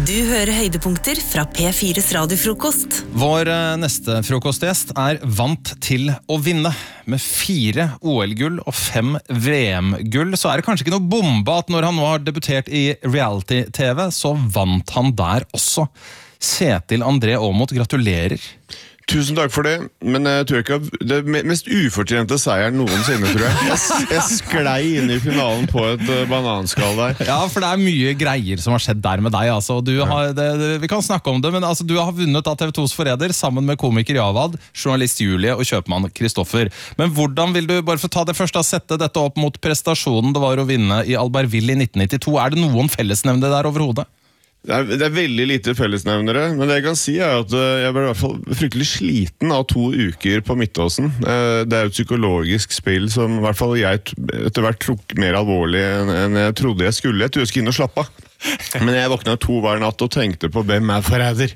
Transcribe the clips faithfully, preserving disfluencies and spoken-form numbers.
Du hører høydepunkter fra P fires radiofrokost. Vår neste frokostgjest er vant til å vinne. Med fire O L-gull og fem V M-gull, så er det kanskje ikke noe bombe at når han nå har debutert i reality-T V, så vant han der også. Kjetil André Aamodt, gratulerer. Tusen takk for det, men jeg tror ikke at det mest ufortjente seieren noensinne, tror jeg. Jeg, jeg sklei inn i finalen på et uh, bananskall der. Ja, for det er mye greier som har skjedd der med deg, altså. Du har, det, det, vi kan snakke om det, men altså, du har vunnet av T V tos Forræder sammen med komiker Javad, journalist Julie og kjøpmann Kristoffer. Men hvordan vil du, bare for å ta det først, da, sette dette opp mot prestasjonen det var å vinne i Albertville i nitten nittito? Er det noen fellesnevnere der overhodet? Det er, det er veldig lite fellesnevnere, men det jeg kan si er at jeg ble i hvert fall fryktelig sliten av to uker på Midtåsen. Det er jo et psykologisk spill som i hvert fall jeg etter hvert tok mer alvorlig enn jeg trodde jeg skulle. Jeg tror jeg skulle inn og slappe av. Men jeg våknet to hver natt og tenkte på hvem er forræder.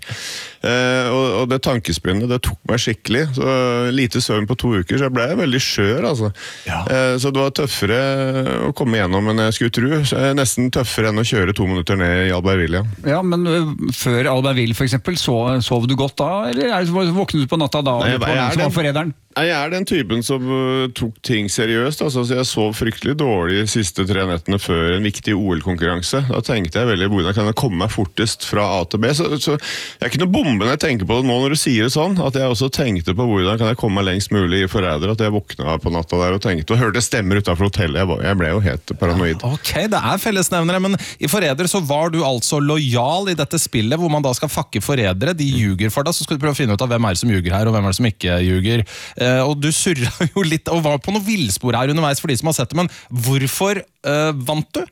Eh, og, og det tankespinnet, det tok meg skikkelig. Så lite søvn på to uker, så jeg ble veldig skjør, altså. Ja. Eh, så det var tøffere å komme gjennom enn jeg skulle tro. Så jeg er nesten tøffere enn å kjøre to minutter ned i Albertville. Ja, men uh, før Albertville for eksempel, så, sov du godt da? Eller er det, våknet du på natta da? Nei, jeg, jeg, jeg, som var forræderen? Jeg er den typen som uh, tok ting seriøst, altså, så jeg sov fryktelig dårlig de siste tre nettene før en viktig O L-konkurranse. Da tenkte jeg veldig, hvordan kan jeg komme meg fortest fra A til B? Så, så jeg er ikke noe bombe når jeg tenker på det nå når du sier det sånn, at jeg også tenkte på hvordan kan jeg komme meg lengst mulig i Forræder, at jeg våkna på natta der og tenkte, og hørte stemmer utenfor hotellet, jeg, jeg ble jo helt paranoid. Ja, ok, det er fellesnevnere, men i Forræder så var du altså lojal i dette spillet, hvor man da skal fakke forrædere, de ljuger for deg, så skal du prøve å finne ut av hvem er det som ljuger her, og hvem er det som ikke ljuger. Eh, og du surrer jo litt, og var på noe villspor her underveis for de som har sett det, men hvorfor uh, vant du?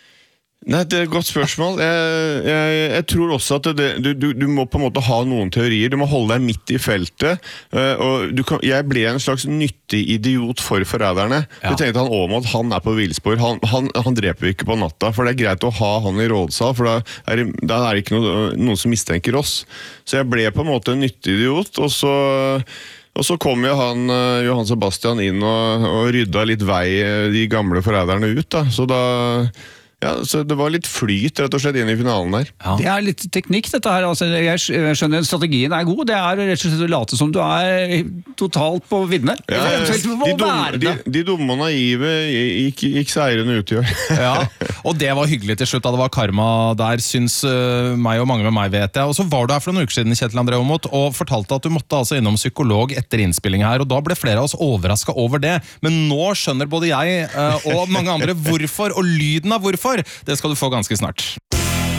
Nei, det er et godt spørsmål. Jeg, jeg, jeg tror også at det, du, du, du må på en måte ha noen teorier. Du må holde deg midt i feltet. Uh, og du kan, jeg ble en slags nyttig idiot for forræderne. Ja. Jeg tenkte han Aamodt, han er på villspor. Han, han, han dreper ikke på natta, for det er greit å ha han i rådsal, for da er, da er det ikke noe, noen som mistenker oss. Så jeg ble på en måte en nyttig idiot, og så... Og så kom jo han, Johan Sebastian inn og, og rydda litt vei de gamle forræderne ut, da. Så da... Ja, så det var litt flyt rett og slett inn i finalen der. Ja. Det er litt teknikk dette her, altså, jeg skjønner strategien er god, det er rett og slett å late som du er totalt på viddene. Ja, de, dumme, de, de dumme og naive gikk, gikk seirende ut i år. Ja, og det var hyggelig til slutt, da det var karma der, syns uh, meg og mange med meg vet jeg. Og så var du her for noen uker siden, Kjetil André Aamodt, og fortalte at du måtte altså innom psykolog etter innspilling her, og da ble flere av oss overrasket over det. Men nå skjønner både jeg uh, og mange andre hvorfor, og lyden av hvorfor. Det skal du få ganske snart.